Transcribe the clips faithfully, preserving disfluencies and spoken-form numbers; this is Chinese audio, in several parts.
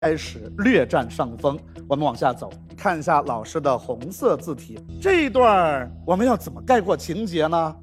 开始略占上风。我们往下走，看一下老师的红色字体这一段，我们要怎么概括情节呢？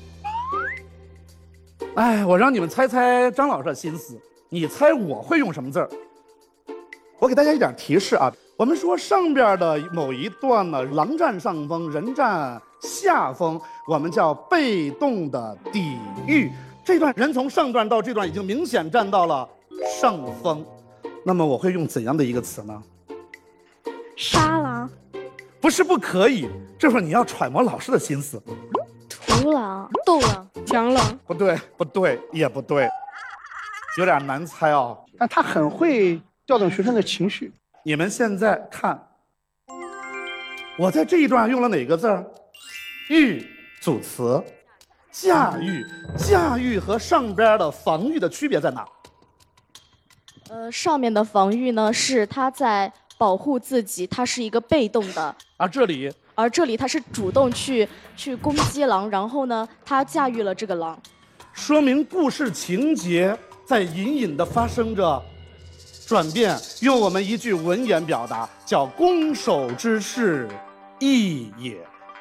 哎，我让你们猜猜张老师的心思，你猜我会用什么字儿？我给大家一点提示啊，我们说上边的某一段呢，狼占上风，人占下风，我们叫被动的抵御。这段人从上段到这段已经明显占到了上风，那么我会用怎样的一个词呢？ 杀狼， 不是不可以，这会儿你要揣摩老师的心思。 屠狼，斗狼， 强狼， 不对，不对，也不对，有点难猜哦。 但他很会调动学生的情绪。 你们现在看，我在这一段用了哪个字儿？御组词，驾驭。驾驭和上边的防御的区别在哪？ 呃，上面的防御呢是他在保护自己，它是一个被动的， 而这里， 而这里他是主动去去攻击狼，然后呢，他驾驭了这个狼， 说明故事情节在隐隐的发生着转变。用我们一句文言表达，叫攻守之势，异也。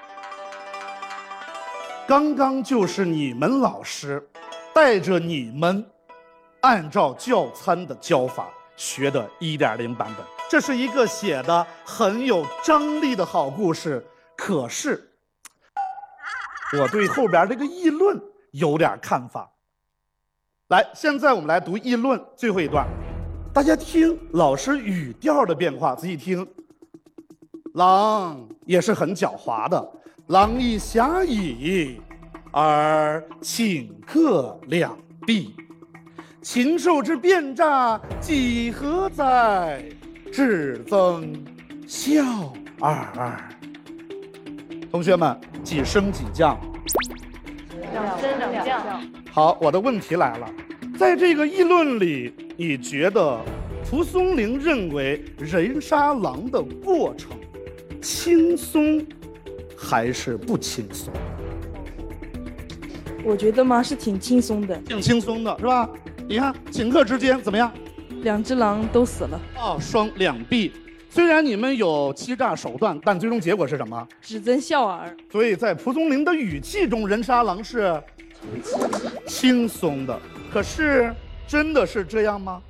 刚刚就是你们老师带着你们按照教参的教法学的 一点零 版本，这是一个写的很有张力的好故事。可是我对后边这个议论有点看法。来，现在我们来读议论最后一段，大家听老师语调的变化，仔细听。狼也是很狡猾的，狼亦侠矣，而顷刻两毙。禽兽之变诈，几何哉？至增笑耳。同学们，几升几降？ 两升两降。 好，我的问题来了，在这个议论里，你觉得蒲松龄认为人杀狼的过程轻松还是不轻松？ 我觉得嘛是挺轻松的， 挺轻松的，是吧？你看顷刻之间怎么样？ 两只狼都死了， 哦，双两毙。虽然你们有欺诈手段，但最终结果是什么？ 只增笑耳。 所以在蒲松龄的语气中，人杀狼是轻松的。可是真的是这样吗？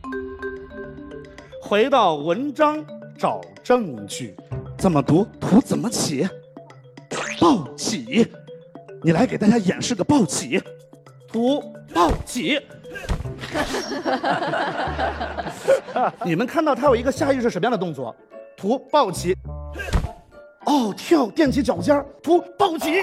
回到文章找证据，怎么读？图怎么起？抱起，你来给大家演示个抱起。图抱起。你们看到它有一个下意识什么样的动作？图抱起。哦，跳，踮起脚尖，图抱起。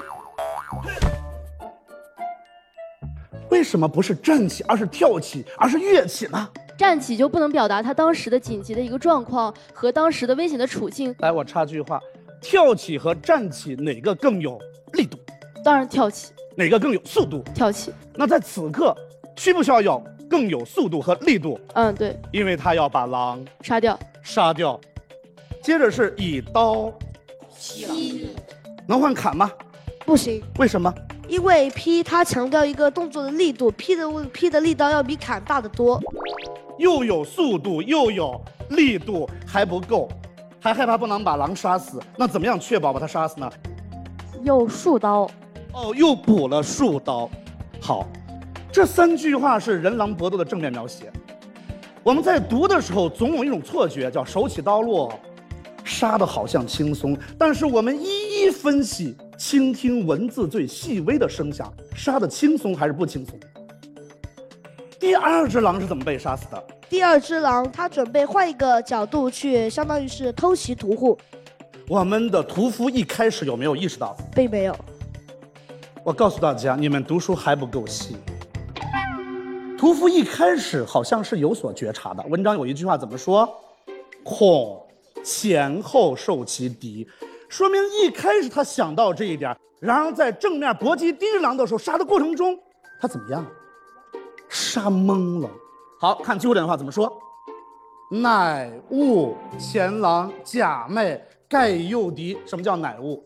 为什么不是站起，而是跳起，而是跃起呢？ 站起就不能表达他当时的紧急的一个状况和当时的危险的处境。 来，我插句话，跳起和站起哪个更有力度？ 当然跳起。 哪个更有速度？ 跳起。 那在此刻，需不需要有更有速度和力度？ 嗯，对。 因为他要把狼杀掉。 杀掉。接着是以刀劈，能换砍吗？ 不行。 为什么？ 因为劈它强调一个动作的力度，劈的劈的力道要比砍大得多。 又有速度又有力度还不够，还害怕不能把狼杀死，那怎么样确保把它杀死呢？ 用树刀。 哦，又补了树刀。好，这三句话是人狼搏斗的正面描写。我们在读的时候总有一种错觉，叫手起刀落，杀的好像轻松，但是我们一一分析，倾听文字最细微的声响，杀的轻松还是不轻松？第二只狼是怎么被杀死的？ 第二只狼它准备换一个角度去，相当于是偷袭屠户。 我们的屠夫一开始有没有意识到？ 并没有。 我告诉大家，你们读书还不够细。屠夫一开始好像是有所觉察的。文章有一句话怎么说？恐前后受其敌，说明一开始他想到这一点。然而在正面搏击第一只狼的时候，杀的过程中，他怎么样？杀懵了。好看最后两句话怎么说？乃悟前狼假寐盖诱敌。什么叫乃悟？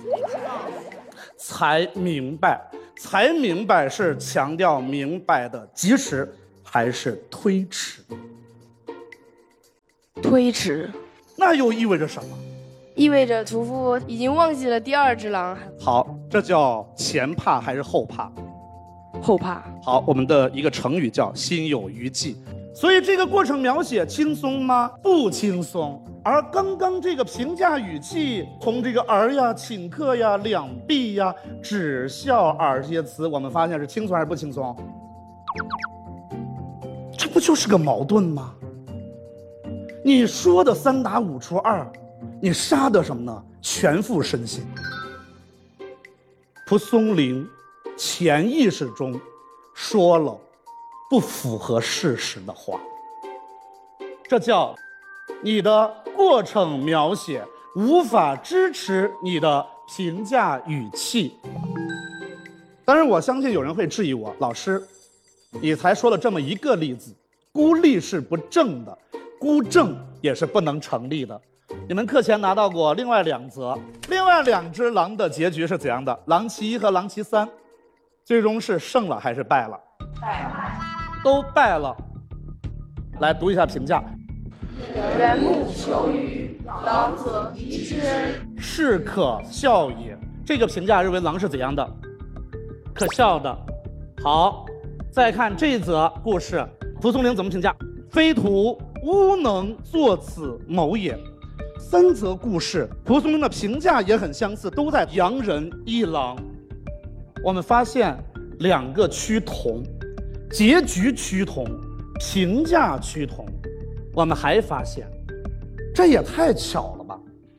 才明白，才明白是强调明白的及时还是推迟？ 推迟， 那又意味着什么？ 意味着屠夫已经忘记了第二只狼。 好，这叫前怕还是后怕？ 后怕。 好，我们的一个成语叫心有余悸。所以这个过程描写轻松吗？不轻松。而刚刚这个评价语气，从这个儿呀、请客呀、两臂呀、只笑耳这些词，我们发现是轻松还是不轻松？这不就是个矛盾吗？你说的三打五除二，你杀的什么呢？全副身心。蒲松龄潜意识中说了不符合事实的话，这叫你的过程描写无法支持你的评价语气。当然，我相信有人会质疑我，老师，你才说了这么一个例子，孤立是不正的，孤正也是不能成立的。你们课前拿到过另外两则，另外两只狼的结局是怎样的？狼其一和狼其三，最终是胜了还是败了？败了，都败了。来读一下评价。 人目求鱼，狼则敌之恩， 是可笑也。这个评价认为狼是怎样的？可笑的。好，再看这则故事，蒲松龄怎么评价？非徒乌能作此谋也。三则故事，蒲松龄的评价也很相似，都在洋人一狼。我们发现两个趋同，结局趋同，评价趋同。我们还发现，这也太巧了吧！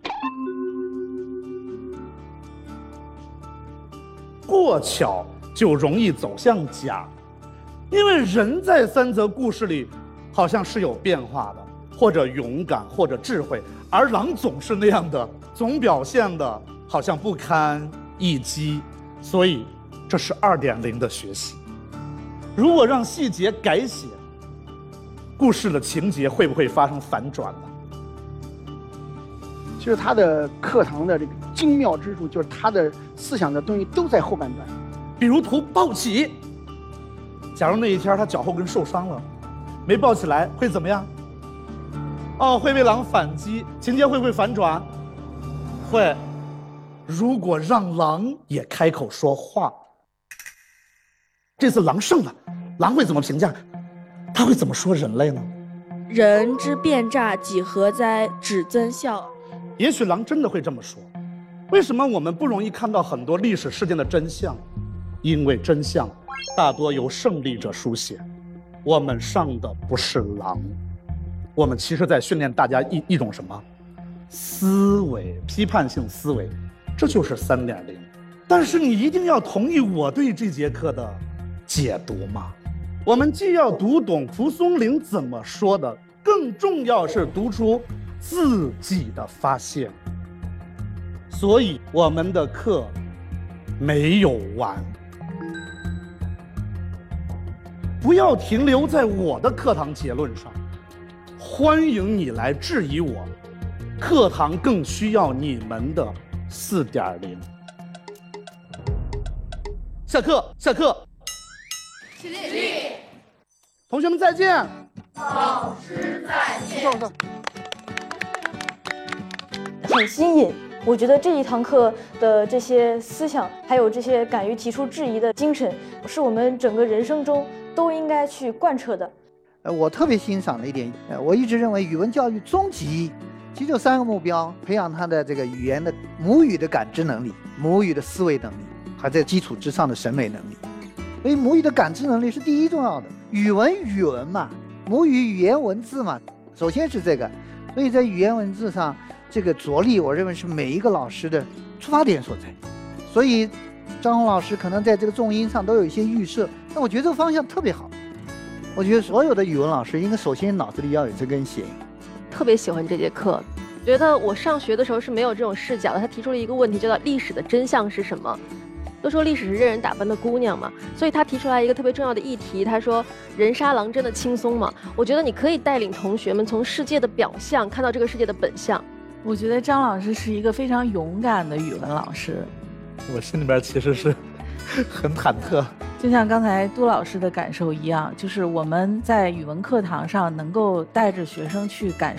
过巧就容易走向假，因为人在三则故事里好像是有变化的，或者勇敢，或者智慧，而狼总是那样的，总表现的好像不堪一击。所以这是 二点零 的学习。如果让细节改写，故事的情节会不会发生反转呢？ 其实他的课堂的这个精妙之处，就是他的思想的东西都在后半段。 比如图抱起，假如那一天他脚后跟受伤了，没抱起来，会怎么样？哦，会被狼反击，情节会不会反转？会。如果让狼也开口说话，这次狼胜了，狼会怎么评价？他会怎么说人类呢？ 人之变诈，几何哉？只增笑。 也许狼真的会这么说。为什么我们不容易看到很多历史事件的真相？因为真相大多由胜利者书写。我们上的不是狼，我们其实在训练大家一一种什么思维，批判性思维，这就是 三点零。但是你一定要同意我对这节课的解读吗？我们既要读懂蒲松龄怎么说的，更重要是读出自己的发现。所以我们的课没有完，不要停留在我的课堂结论上，欢迎你来质疑我。课堂更需要你们的 四点零。下课，下课。 起立， 同学们再见。 老师再见。 很新颖，我觉得这一堂课的这些思想，还有这些敢于提出质疑的精神，是我们整个人生中都应该去贯彻的。 呃，我特别欣赏的一点，呃，我一直认为语文教育终极其实就三个目标：培养他的这个语言的母语的感知能力、母语的思维能力，还在基础之上的审美能力。所以母语的感知能力是第一重要的。语文语文嘛，母语语言文字嘛，首先是这个。所以在语言文字上，这个着力，我认为是每一个老师的出发点所在。所以张红老师可能在这个重音上都有一些预设，那我觉得这个方向特别好。我觉得所有的语文老师应该首先脑子里要有这根弦。 特别喜欢这节课，觉得我上学的时候是没有这种视角的。他提出了一个问题，叫做历史的真相是什么？都说历史是任人打扮的姑娘嘛，所以他提出来一个特别重要的议题，他说人杀狼真的轻松吗？我觉得你可以带领同学们从世界的表象看到这个世界的本相。 我觉得张老师是一个非常勇敢的语文老师， 我心里边其实是很忐忑。 就像刚才杜老师的感受一样，就是我们在语文课堂上能够带着学生去感受